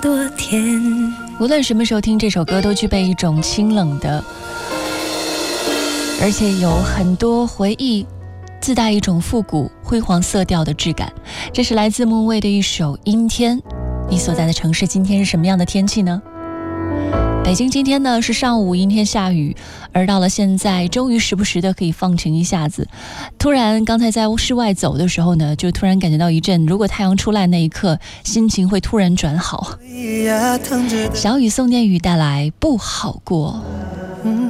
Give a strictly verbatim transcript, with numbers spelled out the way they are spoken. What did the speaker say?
多甜。 无论什么时候听这首歌，都具备一种清冷的，而且有很多回忆，自带一种复古辉煌色调的质感。这是来自莫文蔚的一首《阴天》。你所在的城市今天是什么样的天气呢？北京今天呢是上午阴天下雨，而到了现在终于时不时的可以放晴一下子。突然刚才在室外走的时候呢，就突然感觉到一阵，如果太阳出来那一刻，心情会突然转好。小雨送电雨带来不好过。